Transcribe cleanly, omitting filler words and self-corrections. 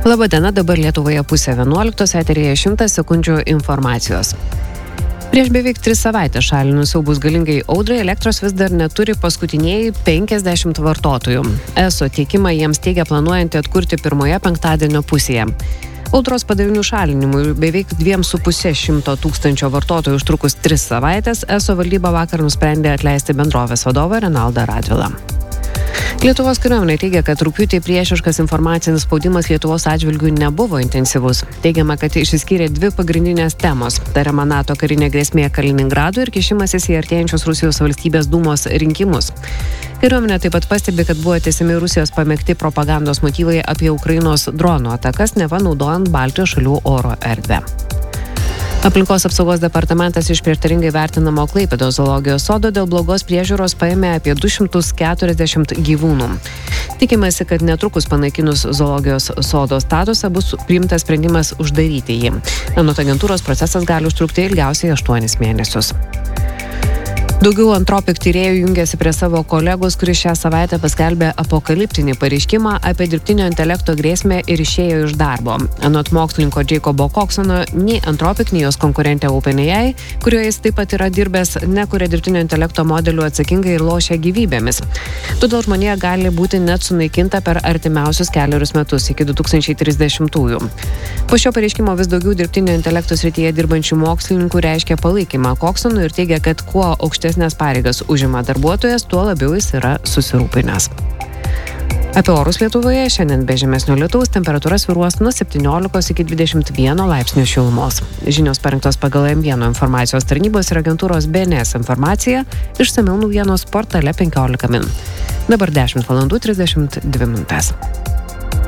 Labadiena, dabar Lietuvoje 10:11, eteryje 100 sekundžių informacijos. Prieš beveik 3 savaitės šalinus siaubus galingai audrai, elektros vis dar neturi paskutinieji 50 vartotojų. ESO tiekimą jiems teigia planuojantį atkurti pirmoje penktadienio pusėje. Audros padarinių šalinimui beveik 2,5 tūkstančio vartotojų užtrukus 3 savaitės, ESO valdyba vakar nusprendė atleisti bendrovės vadovą Renaldą Radvilą. Lietuvos kariuomenė teigia, kad rugpjūtį priešiškas informacinis spaudimas Lietuvos atžvilgių nebuvo intensyvus. Teigiama, kad išsiskyrė 2 pagrindinės temos – tariama NATO karinė grėsmė Kaliningradui ir kišimasis į artėjančius Rusijos valstybės dūmos rinkimus. Kariuomenė taip pat pastebi, kad buvo tęsiami Rusijos pamėgti propagandos motyvai apie Ukrainos dronų atakas, neva naudojant Baltijos šalių oro erdvę. Aplinkos apsaugos departamentas iš prieštaringai vertinamo Klaipėdos zoologijos sodo dėl blogos priežiūros paėmė apie 240 gyvūnų. Tikimasi, kad netrukus panaikinus zoologijos sodo statusą bus priimtas sprendimas uždaryti jį. Anot agentūros procesas gali užtrukti ilgiausiai 8 mėnesius. Daugiau Anthropic tyrėjų jungiasi prie savo kolegos, kuris šią savaitę paskelbė apokaliptinį pareiškimą apie dirbtinio intelekto grėsmę ir išėjo iš darbo. Anot mokslininko Jacobo Coxono, nei Anthropic, nei jos konkurentė OpenAI, kurioje jis taip pat yra dirbęs, nekuria dirbtinio intelekto modelių atsakingai ir lošia gyvybėmis. Todėl žmonija gali būti net sunaikinta per artimiausius 4 metus iki 2030-ųjų. Po šio pareiškimo vis daugiau dirbtinio intelekto srityje dirbančių mokslininkų reiškia palaikymą Coxonui ir teigia, kad kuo aukštesnės pareigas užima darbuotojas, tuo labiau jis yra susirūpinęs. Apie orus Lietuvoje šiandien be žemesnio lietaus temperatūra svyruos nuo 17 iki 21 laipsnių šilumos. Žinios parengtos pagal M1 informacijos tarnybos ir agentūros BNS informaciją, išsamiau naujienos portale 15 min. Dabar 10:32 min.